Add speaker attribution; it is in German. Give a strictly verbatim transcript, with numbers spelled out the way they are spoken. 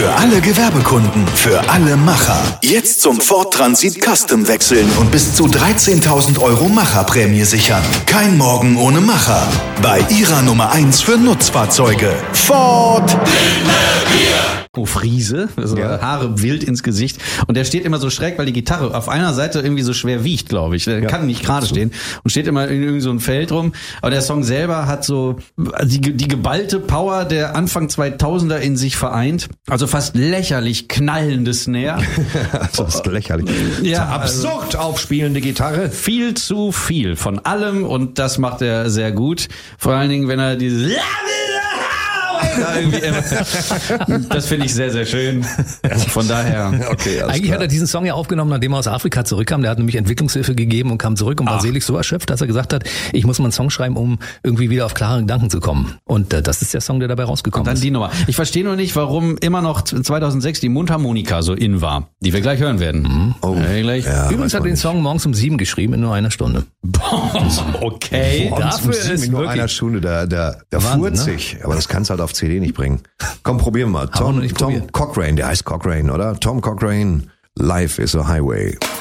Speaker 1: Für alle Gewerbekunden, für alle Macher. Jetzt zum Ford Transit Custom wechseln und bis zu dreizehntausend Euro Macherprämie sichern. Kein Morgen ohne Macher. Bei Ihrer Nummer eins für Nutzfahrzeuge. Ford.
Speaker 2: Friese, also ja. Haare wild ins Gesicht. Und der steht immer so schräg, weil die Gitarre auf einer Seite irgendwie so schwer wiegt, glaube ich. Der ja. kann nicht gerade stehen und steht immer in irgend so ein Feld rum. Aber der Song selber hat so die, die geballte Power der Anfang zweitausender in sich vereint. Also fast lächerlich knallende Snare.
Speaker 3: Das ist lächerlich.
Speaker 2: Ja,
Speaker 3: absurd also aufspielende Gitarre.
Speaker 2: Viel zu viel von allem und das macht er sehr gut. Vor allen Dingen, wenn er dieses da irgendwie immer. Das finde ich sehr, sehr schön. Von daher.
Speaker 4: Okay, eigentlich klar. Hat er diesen Song ja aufgenommen, nachdem er aus Afrika zurückkam. Der hat nämlich Entwicklungshilfe gegeben und kam zurück und war Ach. seelisch so erschöpft, dass er gesagt hat, ich muss mal einen Song schreiben, um irgendwie wieder auf klare Gedanken zu kommen. Und äh, das ist der Song, der dabei rausgekommen
Speaker 2: und dann
Speaker 4: ist.
Speaker 2: Die Nummer. Ich verstehe nur nicht, warum immer noch zweitausendsechs die Mundharmonika so in war, die wir gleich hören werden.
Speaker 4: Mhm.
Speaker 2: Oh. Ja, gleich.
Speaker 4: Ja, Übrigens hat er den Song morgens um sieben geschrieben in nur einer Stunde.
Speaker 2: Okay.
Speaker 3: Dafür um ist in nur einer Stunde, da, da, da furzt sich. Ne? Aber das kannst du halt auf C D nicht bringen. Komm, probieren wir mal. Tom, Tom Cochrane, der heißt Cochrane, oder? Tom Cochrane, Life is a Highway.